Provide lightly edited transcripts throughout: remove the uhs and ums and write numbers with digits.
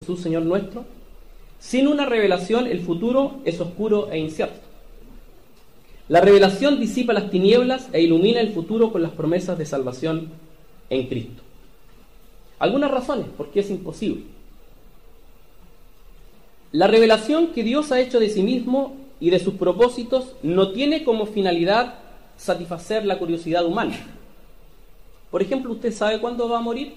Jesús, Señor nuestro. Sin una revelación, el futuro es oscuro e incierto. La revelación disipa las tinieblas e ilumina el futuro con las promesas de salvación en Cristo. Algunas razones por qué es imposible. La revelación que Dios ha hecho de sí mismo y de sus propósitos no tiene como finalidad satisfacer la curiosidad humana. Por ejemplo, ¿usted sabe cuándo va a morir?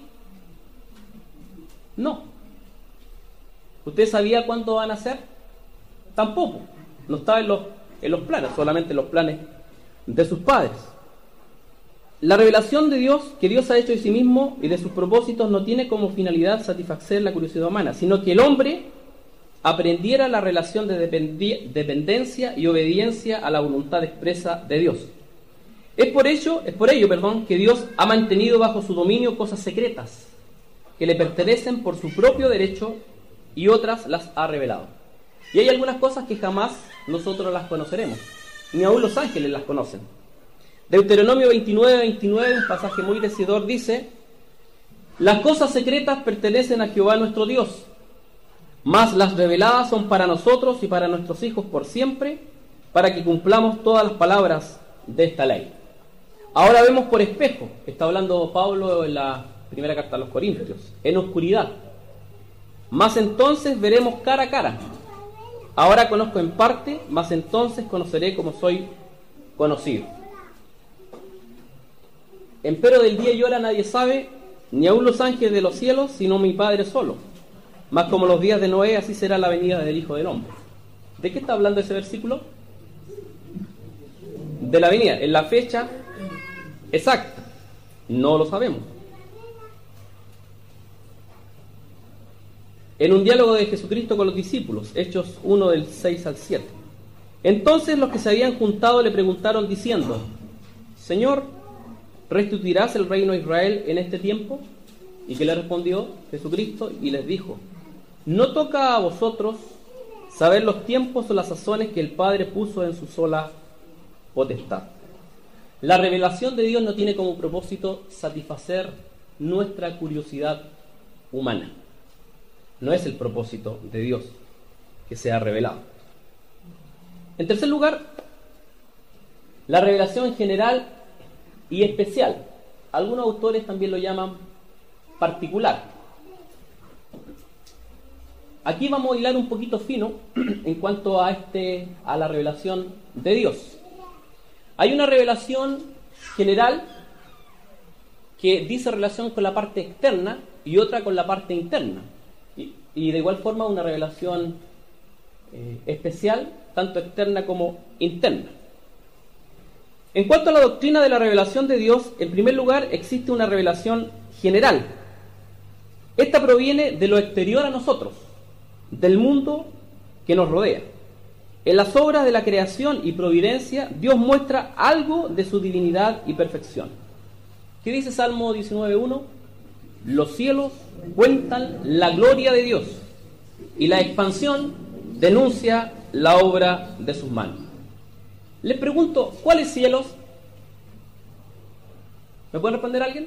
No. ¿Usted sabía cuándo va a nacer? Tampoco. No estaba en los planes, solamente en los planes de sus padres. La revelación de Dios, que Dios ha hecho de sí mismo y de sus propósitos, no tiene como finalidad satisfacer la curiosidad humana, sino que el hombre aprendiera la relación de dependencia y obediencia a la voluntad expresa de Dios. Es por ello, que Dios ha mantenido bajo su dominio cosas secretas que le pertenecen por su propio derecho y otras las ha revelado. Y hay algunas cosas que jamás nosotros las conoceremos, ni aún los ángeles las conocen. Deuteronomio 29:29, un pasaje muy decidor, dice: las cosas secretas pertenecen a Jehová nuestro Dios, mas las reveladas son para nosotros y para nuestros hijos por siempre, para que cumplamos todas las palabras de esta ley. Ahora vemos por espejo, está hablando Pablo en la primera carta a los Corintios, en oscuridad. Mas entonces veremos cara a cara. Ahora conozco en parte, mas entonces conoceré como soy conocido. Empero del día y hora nadie sabe, ni aun los ángeles de los cielos, sino mi Padre solo. Mas como los días de Noé, así será la venida del Hijo del Hombre. ¿De qué está hablando ese versículo? De la venida. En la fecha exacta no lo sabemos. En un diálogo de Jesucristo con los discípulos, Hechos 1 del 6 al 7. Entonces los que se habían juntado le preguntaron diciendo: Señor, ¿restituirás el reino de Israel en este tiempo? ¿Y qué le respondió Jesucristo? Y les dijo: no toca a vosotros saber los tiempos o las sazones que el Padre puso en su sola potestad. La revelación de Dios no tiene como propósito satisfacer nuestra curiosidad humana. No es el propósito de Dios que sea revelado. En tercer lugar, la revelación general y especial. Algunos autores también lo llaman particular. Aquí vamos a hilar un poquito fino en cuanto a la revelación de Dios. Hay una revelación general que dice relación con la parte externa y otra con la parte interna. Y de igual forma una revelación especial, tanto externa como interna. En cuanto a la doctrina de la revelación de Dios, en primer lugar existe una revelación general. Esta proviene de lo exterior a nosotros, del mundo que nos rodea. En las obras de la creación y providencia, Dios muestra algo de su divinidad y perfección. ¿Qué dice Salmo 19:1? Los cielos cuentan la gloria de Dios y la expansión denuncia la obra de sus manos. Les pregunto, ¿cuáles cielos? ¿Me puede responder alguien?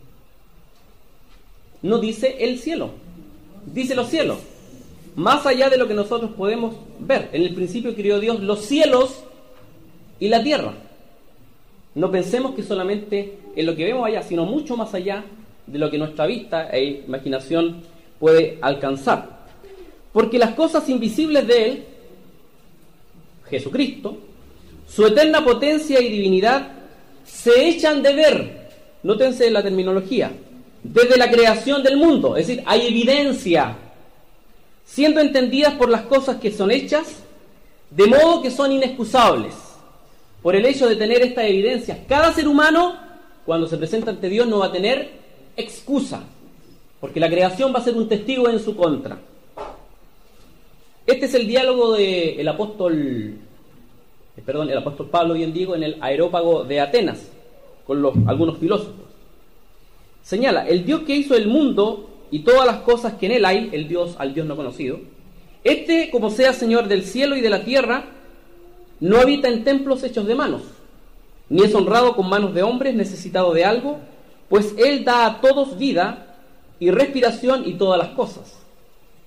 No dice el cielo, dice los cielos. Más allá de lo que nosotros podemos ver. En el principio creó Dios los cielos y la tierra. No pensemos que solamente en lo que vemos allá, sino mucho más allá de lo que nuestra vista e imaginación puede alcanzar. Porque las cosas invisibles de Él, Jesucristo, su eterna potencia y divinidad, se echan de ver. Nótense la terminología. Desde la creación del mundo, es decir, hay evidencia, siendo entendidas por las cosas que son hechas, de modo que son inexcusables. Por el hecho de tener estas evidencias, cada ser humano, cuando se presenta ante Dios, no va a tener excusa, porque la creación va a ser un testigo en su contra. Este es el diálogo del apóstol Pablo, bien digo, en el Areópago de Atenas, con algunos filósofos. Señala: el Dios que hizo el mundo y todas las cosas que en él hay, al Dios no conocido, como sea Señor del cielo y de la tierra, no habita en templos hechos de manos, ni es honrado con manos de hombres, necesitado de algo, pues Él da a todos vida y respiración y todas las cosas.